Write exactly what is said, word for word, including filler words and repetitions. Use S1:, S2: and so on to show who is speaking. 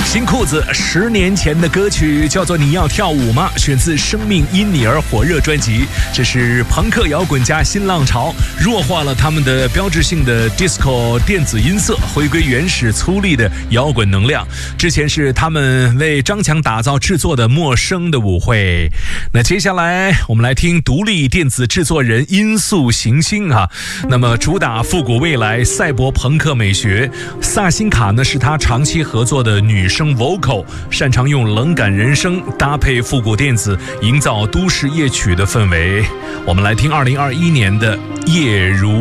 S1: 新裤子十年前的歌曲叫做《你要跳舞吗》，选自《生命因你而火热》专辑。这是朋克摇滚加新浪潮，弱化了他们的标志性的 disco 电子音色，回归原始粗粝的摇滚能量。之前是他们为张强打造制作的《陌生的舞会》。那接下来我们来听独立电子制作人音速行星啊，那么主打复古未来赛博朋克美学。萨辛卡呢是他长期合作的女声 vocal， 擅长用冷感人声搭配复古电子，营造都市夜曲的氛围。我们来听二零二一年的夜如